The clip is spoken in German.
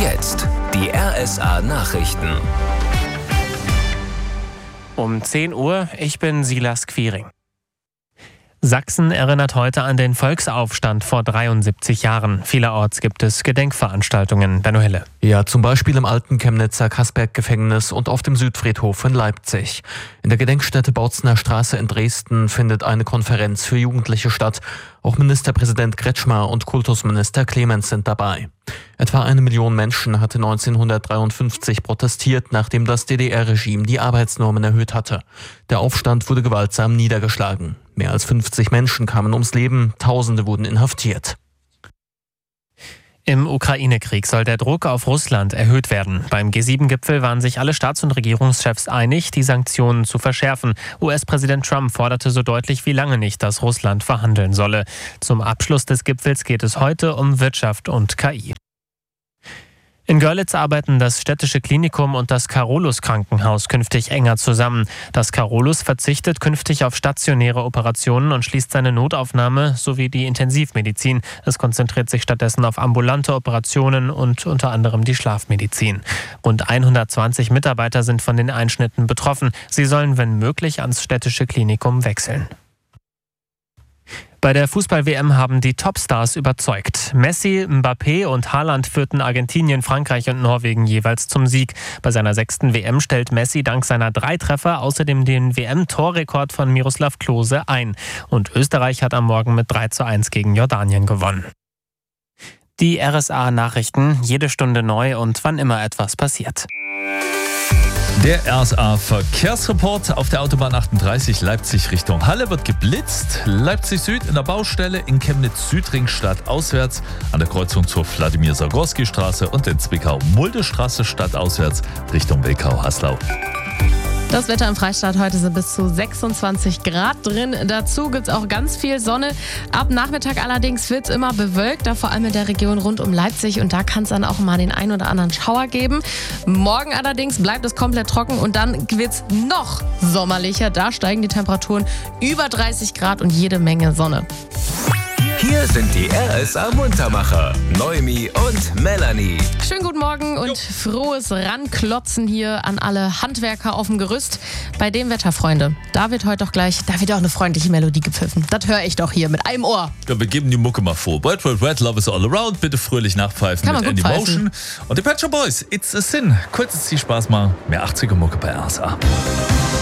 jetzt die RSA Nachrichten. Um 10 Uhr, ich bin Silas Quiring. Sachsen erinnert heute an den Volksaufstand vor 73 Jahren. Vielerorts gibt es Gedenkveranstaltungen. Benno Hille. Ja, zum Beispiel im alten Chemnitzer Kasperg-Gefängnis und auf dem Südfriedhof in Leipzig. In der Gedenkstätte Bautzener Straße in Dresden findet eine Konferenz für Jugendliche statt. Auch Ministerpräsident Kretschmer und Kultusminister Clemens sind dabei. Etwa 1 Million Menschen hatte 1953 protestiert, nachdem das DDR-Regime die Arbeitsnormen erhöht hatte. Der Aufstand wurde gewaltsam niedergeschlagen. Mehr als 50 Menschen kamen ums Leben, Tausende wurden inhaftiert. Im Ukraine-Krieg soll der Druck auf Russland erhöht werden. Beim G7-Gipfel waren sich alle Staats- und Regierungschefs einig, die Sanktionen zu verschärfen. US-Präsident Trump forderte so deutlich wie lange nicht, dass Russland verhandeln solle. Zum Abschluss des Gipfels geht es heute um Wirtschaft und KI. In Görlitz arbeiten das Städtische Klinikum und das Carolus-Krankenhaus künftig enger zusammen. Das Carolus verzichtet künftig auf stationäre Operationen und schließt seine Notaufnahme sowie die Intensivmedizin. Es konzentriert sich stattdessen auf ambulante Operationen und unter anderem die Schlafmedizin. Rund 120 Mitarbeiter sind von den Einschnitten betroffen. Sie sollen, wenn möglich, ans Städtische Klinikum wechseln. Bei der Fußball-WM haben die Topstars überzeugt. Messi, Mbappé und Haaland führten Argentinien, Frankreich und Norwegen jeweils zum Sieg. Bei seiner 6. WM stellt Messi dank seiner 3 Treffer außerdem den WM-Torrekord von Miroslav Klose ein. Und Österreich hat am Morgen mit 3:1 gegen Jordanien gewonnen. Die RSA-Nachrichten, jede Stunde neu und wann immer etwas passiert. Der RSA-Verkehrsreport auf der Autobahn 38 Leipzig Richtung Halle wird geblitzt. Leipzig Süd in der Baustelle, in Chemnitz Südringstadt auswärts, an der Kreuzung zur Wladimir-Sagorski-Straße und in Zwickau-Mulde-Straße stadtauswärts Richtung Wilkau-Haslau. Das Wetter im Freistaat heute sind bis zu 26 Grad drin. Dazu gibt es auch ganz viel Sonne. Ab Nachmittag allerdings wird es immer bewölkter, vor allem in der Region rund um Leipzig. Und da kann es dann auch mal den ein oder anderen Schauer geben. Morgen allerdings bleibt es komplett trocken und dann wird es noch sommerlicher. Da steigen die Temperaturen über 30 Grad und jede Menge Sonne. Hier sind die RSA Muntermacher, Noemi und Melanie. Schönen guten Morgen und frohes Ranklotzen hier an alle Handwerker auf dem Gerüst. Bei dem Wetter, Freunde, da wird heute doch gleich, da wird auch eine freundliche Melodie gepfiffen. Das höre ich doch hier mit einem Ohr. Ja, wir geben die Mucke mal vor. Wild, Wild, Red, Love is all around. Bitte fröhlich nachpfeifen Kann man mit gut Andy pfeifen. Motion. Und die Pet Shop Boys, It's a Sin. Kurzes Ziel Spaß mal. Mehr 80er Mucke bei RSA.